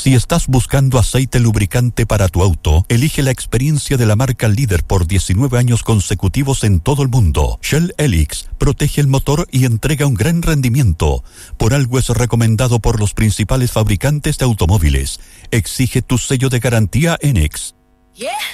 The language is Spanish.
Si estás buscando aceite lubricante para tu auto, elige la experiencia de la marca líder por 19 años consecutivos en todo el mundo. Shell Helix protege el motor y entrega un gran rendimiento. Por algo es recomendado por los principales fabricantes de automóviles. Exige tu sello de garantía Enex. Yeah.